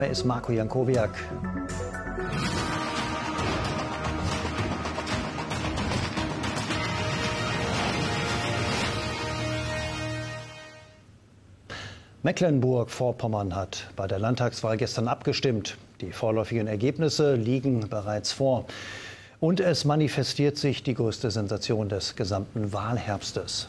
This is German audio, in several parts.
Ist Marco Jankowiak. Mecklenburg-Vorpommern hat bei der Landtagswahl gestern abgestimmt. Die vorläufigen Ergebnisse liegen bereits vor. Und es manifestiert sich die größte Sensation des gesamten Wahlherbstes.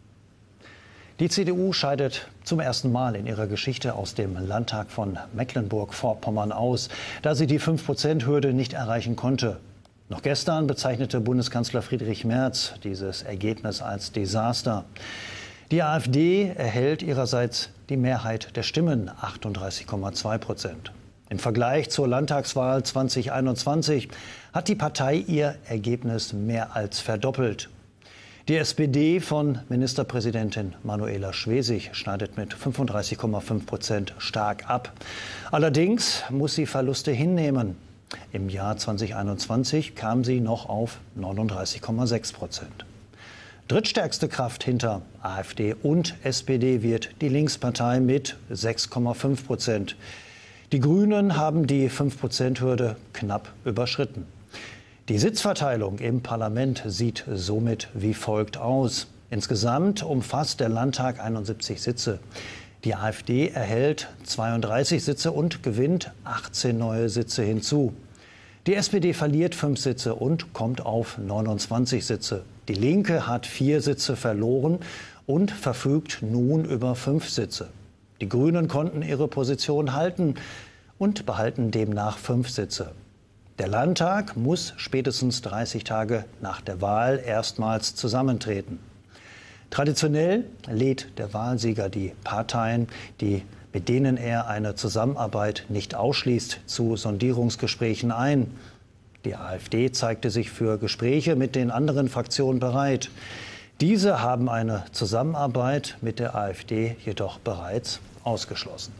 Die CDU scheidet zum ersten Mal in ihrer Geschichte aus dem Landtag von Mecklenburg-Vorpommern aus, da sie die 5%-Hürde nicht erreichen konnte. Noch gestern bezeichnete Bundeskanzler Friedrich Merz dieses Ergebnis als Desaster. Die AfD erhält ihrerseits die Mehrheit der Stimmen, 38,2%. Im Vergleich zur Landtagswahl 2021 hat die Partei ihr Ergebnis mehr als verdoppelt. Die SPD von Ministerpräsidentin Manuela Schwesig schneidet mit 35,5% stark ab. Allerdings muss sie Verluste hinnehmen. Im Jahr 2021 kam sie noch auf 39,6%. Drittstärkste Kraft hinter AfD und SPD wird die Linkspartei mit 6,5%. Die Grünen haben die 5%-Hürde knapp überschritten. Die Sitzverteilung im Parlament sieht somit wie folgt aus. Insgesamt umfasst der Landtag 71 Sitze. Die AfD erhält 32 Sitze und gewinnt 18 neue Sitze hinzu. Die SPD verliert 5 Sitze und kommt auf 29 Sitze. Die Linke hat 4 Sitze verloren und verfügt nun über 5 Sitze. Die Grünen konnten ihre Position halten und behalten demnach 5 Sitze. Der Landtag muss spätestens 30 Tage nach der Wahl erstmals zusammentreten. Traditionell lädt der Wahlsieger die Parteien, mit denen er eine Zusammenarbeit nicht ausschließt, zu Sondierungsgesprächen ein. Die AfD zeigte sich für Gespräche mit den anderen Fraktionen bereit. Diese haben eine Zusammenarbeit mit der AfD jedoch bereits ausgeschlossen.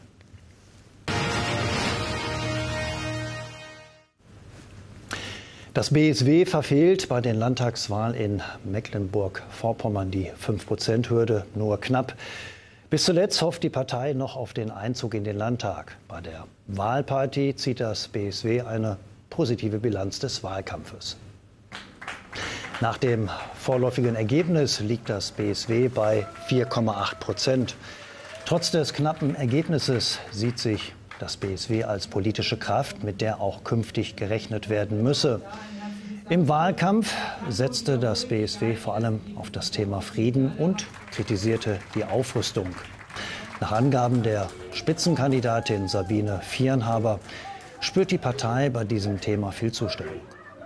Das BSW verfehlt bei den Landtagswahlen in Mecklenburg-Vorpommern die 5%-Hürde nur knapp. Bis zuletzt hofft die Partei noch auf den Einzug in den Landtag. Bei der Wahlparty zieht das BSW eine positive Bilanz des Wahlkampfes. Nach dem vorläufigen Ergebnis liegt das BSW bei 4,8%. Trotz des knappen Ergebnisses sieht sich das BSW als politische Kraft, mit der auch künftig gerechnet werden müsse. Im Wahlkampf setzte das BSW vor allem auf das Thema Frieden und kritisierte die Aufrüstung. Nach Angaben der Spitzenkandidatin Sabine Vierenhaber spürt die Partei bei diesem Thema viel Zustimmung.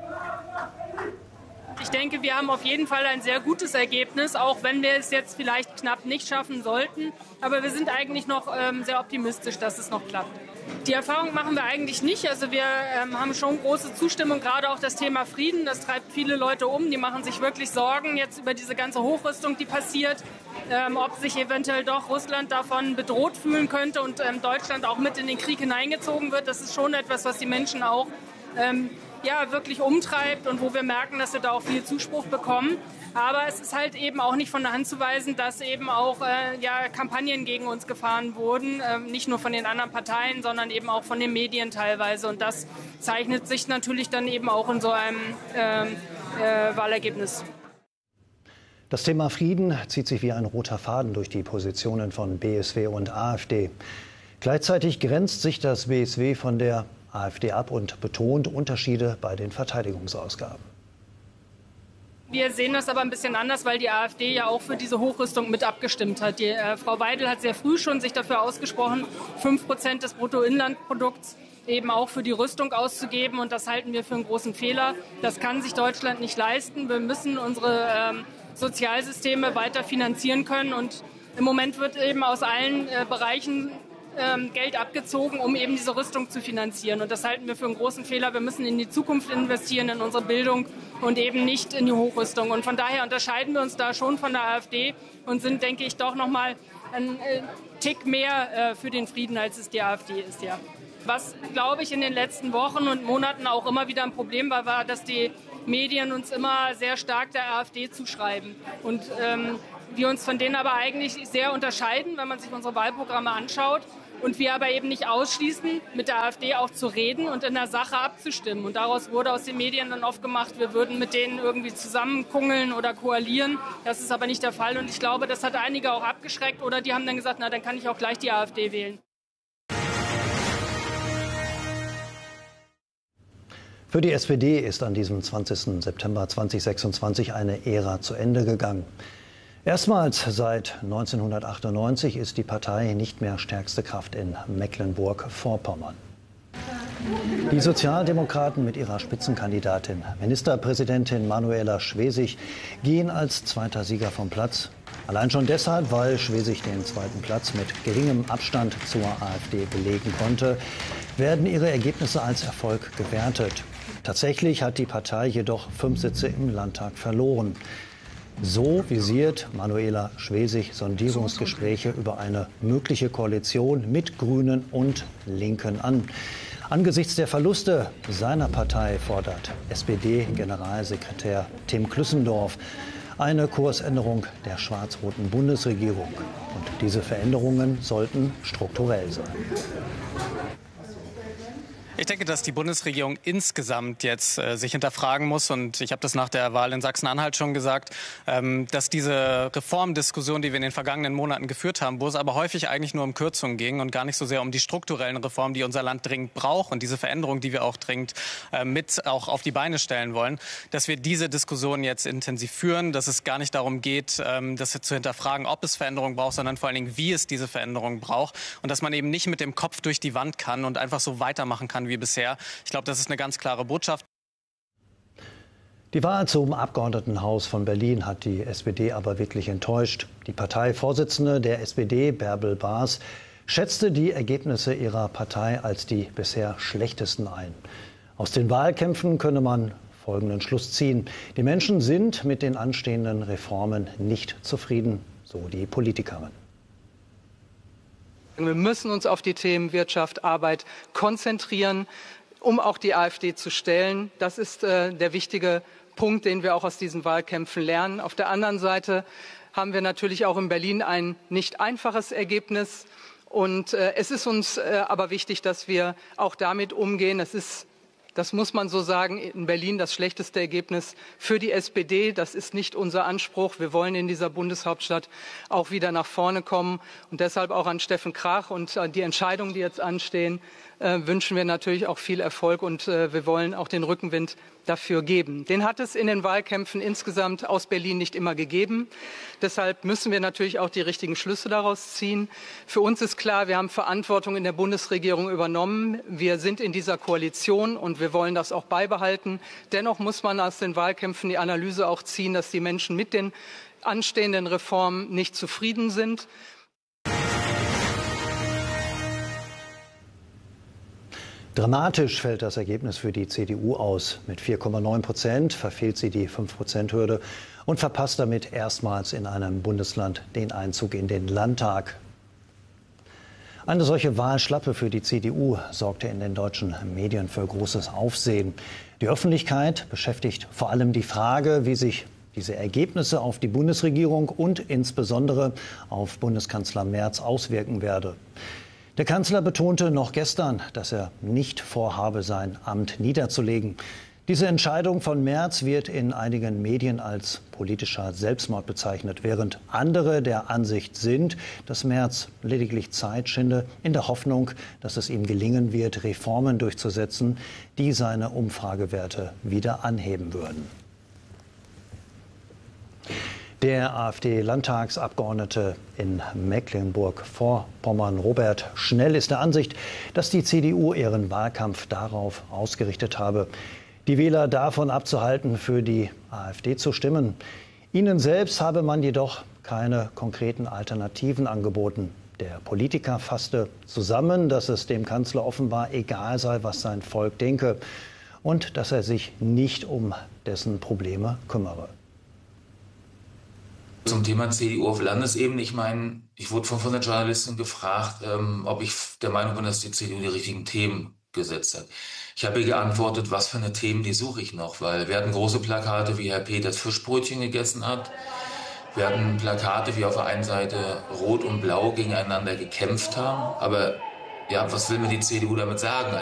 Ich denke, wir haben auf jeden Fall ein sehr gutes Ergebnis, auch wenn wir es jetzt vielleicht knapp nicht schaffen sollten. Aber wir sind eigentlich noch sehr optimistisch, dass es noch klappt. Die Erfahrung machen wir eigentlich nicht. Also wir haben schon große Zustimmung, gerade auch das Thema Frieden. Das treibt viele Leute um. Die machen sich wirklich Sorgen jetzt über diese ganze Hochrüstung, die passiert. Ob sich eventuell doch Russland davon bedroht fühlen könnte und Deutschland auch mit in den Krieg hineingezogen wird. Das ist schon etwas, was die Menschen auch wirklich umtreibt und wo wir merken, dass wir da auch viel Zuspruch bekommen. Aber es ist halt eben auch nicht von der Hand zu weisen, dass eben auch Kampagnen gegen uns gefahren wurden. Nicht nur von den anderen Parteien, sondern eben auch von den Medien teilweise. Und das zeichnet sich natürlich dann eben auch in so einem Wahlergebnis. Das Thema Frieden zieht sich wie ein roter Faden durch die Positionen von BSW und AfD. Gleichzeitig grenzt sich das BSW von der AfD ab und betont Unterschiede bei den Verteidigungsausgaben. Wir sehen das aber ein bisschen anders, weil die AfD ja auch für diese Hochrüstung mit abgestimmt hat. Frau Weidel hat sehr früh schon sich dafür ausgesprochen, 5% des Bruttoinlandprodukts eben auch für die Rüstung auszugeben. Und das halten wir für einen großen Fehler. Das kann sich Deutschland nicht leisten. Wir müssen unsere Sozialsysteme weiter finanzieren können. Und im Moment wird eben aus allen Bereichen Geld abgezogen, um eben diese Rüstung zu finanzieren. Und das halten wir für einen großen Fehler. Wir müssen in die Zukunft investieren, in unsere Bildung und eben nicht in die Hochrüstung. Und von daher unterscheiden wir uns da schon von der AfD und sind, denke ich, doch noch mal ein Tick mehr für den Frieden, als es die AfD ist. Ja. Was, glaube ich, in den letzten Wochen und Monaten auch immer wieder ein Problem war, dass die Medien uns immer sehr stark der AfD zuschreiben. Und wir uns von denen aber eigentlich sehr unterscheiden, wenn man sich unsere Wahlprogramme anschaut. Und wir aber eben nicht ausschließen, mit der AfD auch zu reden und in der Sache abzustimmen. Und daraus wurde aus den Medien dann oft gemacht, wir würden mit denen irgendwie zusammenkungeln oder koalieren. Das ist aber nicht der Fall. Und ich glaube, das hat einige auch abgeschreckt. Oder die haben dann gesagt, na, dann kann ich auch gleich die AfD wählen. Für die SPD ist an diesem 20. September 2026 eine Ära zu Ende gegangen. Erstmals seit 1998 ist die Partei nicht mehr stärkste Kraft in Mecklenburg-Vorpommern. Die Sozialdemokraten mit ihrer Spitzenkandidatin, Ministerpräsidentin Manuela Schwesig, gehen als zweiter Sieger vom Platz. Allein schon deshalb, weil Schwesig den zweiten Platz mit geringem Abstand zur AfD belegen konnte, werden ihre Ergebnisse als Erfolg gewertet. Tatsächlich hat die Partei jedoch 5 Sitze im Landtag verloren. So visiert Manuela Schwesig Sondierungsgespräche über eine mögliche Koalition mit Grünen und Linken an. Angesichts der Verluste seiner Partei fordert SPD-Generalsekretär Tim Klüssendorf eine Kursänderung der schwarz-roten Bundesregierung. Und diese Veränderungen sollten strukturell sein. Ich denke, dass die Bundesregierung insgesamt jetzt sich hinterfragen muss. Und ich habe das nach der Wahl in Sachsen-Anhalt schon gesagt, dass diese Reformdiskussion, die wir in den vergangenen Monaten geführt haben, wo es aber häufig eigentlich nur um Kürzungen ging und gar nicht so sehr um die strukturellen Reformen, die unser Land dringend braucht und diese Veränderungen, die wir auch dringend mit auch auf die Beine stellen wollen, dass wir diese Diskussion jetzt intensiv führen, dass es gar nicht darum geht, das zu hinterfragen, ob es Veränderungen braucht, sondern vor allen Dingen, wie es diese Veränderungen braucht und dass man eben nicht mit dem Kopf durch die Wand kann und einfach so weitermachen kann wie bisher. Ich glaube, das ist eine ganz klare Botschaft. Die Wahl zum Abgeordnetenhaus von Berlin hat die SPD aber wirklich enttäuscht. Die Parteivorsitzende der SPD, Bärbel Baas, schätzte die Ergebnisse ihrer Partei als die bisher schlechtesten ein. Aus den Wahlkämpfen könne man folgenden Schluss ziehen. Die Menschen sind mit den anstehenden Reformen nicht zufrieden, so die Politikerin. Wir müssen uns auf die Themen Wirtschaft, Arbeit konzentrieren, um auch die AfD zu stellen. Das ist der wichtige Punkt, den wir auch aus diesen Wahlkämpfen lernen. Auf der anderen Seite haben wir natürlich auch in Berlin ein nicht einfaches Ergebnis. Und es ist uns aber wichtig, dass wir auch damit umgehen. Das muss man so sagen, in Berlin das schlechteste Ergebnis für die SPD. Das ist nicht unser Anspruch. Wir wollen in dieser Bundeshauptstadt auch wieder nach vorne kommen. Und deshalb auch an Steffen Krach und die Entscheidungen, die jetzt anstehen, wünschen wir natürlich auch viel Erfolg. Und wir wollen auch den Rückenwind dafür geben. Den hat es in den Wahlkämpfen insgesamt aus Berlin nicht immer gegeben. Deshalb müssen wir natürlich auch die richtigen Schlüsse daraus ziehen. Für uns ist klar, wir haben Verantwortung in der Bundesregierung übernommen. Wir sind in dieser Koalition und wir wollen das auch beibehalten. Dennoch muss man aus den Wahlkämpfen die Analyse auch ziehen, dass die Menschen mit den anstehenden Reformen nicht zufrieden sind. Dramatisch fällt das Ergebnis für die CDU aus. Mit 4,9% verfehlt sie die 5%-Hürde und verpasst damit erstmals in einem Bundesland den Einzug in den Landtag. Eine solche Wahlschlappe für die CDU sorgte in den deutschen Medien für großes Aufsehen. Die Öffentlichkeit beschäftigt vor allem die Frage, wie sich diese Ergebnisse auf die Bundesregierung und insbesondere auf Bundeskanzler Merz auswirken werde. Der Kanzler betonte noch gestern, dass er nicht vorhabe, sein Amt niederzulegen. Diese Entscheidung von Merz wird in einigen Medien als politischer Selbstmord bezeichnet, während andere der Ansicht sind, dass Merz lediglich Zeit schinde, in der Hoffnung, dass es ihm gelingen wird, Reformen durchzusetzen, die seine Umfragewerte wieder anheben würden. Der AfD-Landtagsabgeordnete in Mecklenburg-Vorpommern, Robert Schnell, ist der Ansicht, dass die CDU ihren Wahlkampf darauf ausgerichtet habe, die Wähler davon abzuhalten, für die AfD zu stimmen. Ihnen selbst habe man jedoch keine konkreten Alternativen angeboten. Der Politiker fasste zusammen, dass es dem Kanzler offenbar egal sei, was sein Volk denke und dass er sich nicht um dessen Probleme kümmere. Zum Thema CDU auf Landesebene, ich wurde von der Journalistin gefragt, ob ich der Meinung bin, dass die CDU die richtigen Themen gesetzt hat. Ich habe ihr geantwortet, was für eine Themen, die suche ich noch, weil wir hatten große Plakate, wie Herr Peters Fischbrötchen gegessen hat. Wir hatten Plakate, wie auf der einen Seite Rot und Blau gegeneinander gekämpft haben, aber ja, was will mir die CDU damit sagen?